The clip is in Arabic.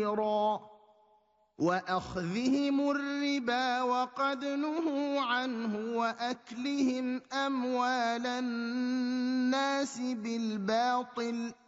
كَبِيرًا وَأَخْذِهِمُ الرِّبَا وَقَدْ نُهُوا عَنْهُ وَأَكْلِهِمْ أَمْوَالَ النَّاسِ بِالْبَاطِلِ